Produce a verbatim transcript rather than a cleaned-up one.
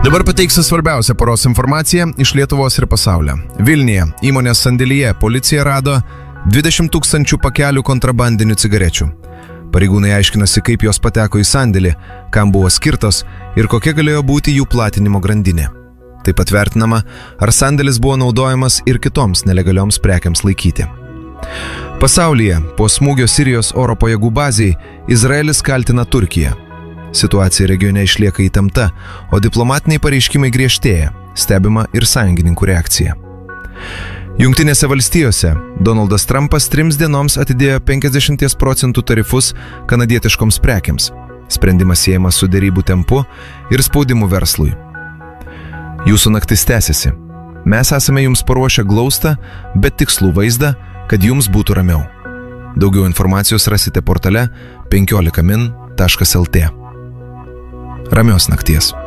Dabar pateiksiu svarbiausią paros informaciją iš Lietuvos ir pasaulio. Vilniuje įmonės sandėlyje policija rado dvidešimt tūkstančių pakelių kontrabandinių cigarečių. Pareigūnai aiškinosi, kaip jos pateko į sandėlį, kam buvo skirtos ir kokia galėjo būti jų platinimo grandinė. Taip pat vertinama, ar sandėlis buvo naudojamas ir kitoms nelegalioms prekiams laikyti. Pasaulyje po smūgio Sirijos oro pajėgų bazei Izraelis kaltina Turkiją. Situacija regione išlieka įtempta, o diplomatiniai pareiškimai griežtėja, stebima ir sąjungininkų reakcija. Jungtinėse valstijose Donaldas Trumpas trims dienoms atidėjo penkiasdešimt procentų tarifus kanadietiškoms prekiams. Sprendimas siejamas su derybų tempu ir spaudimu verslui. Jūsų naktis tęsiasi. Mes esame jums paruošę glaustą, bet tikslų vaizdą, kad jums būtų ramiau. Daugiau informacijos rasite portale penkiolika min taškas lt. Ramios nakties.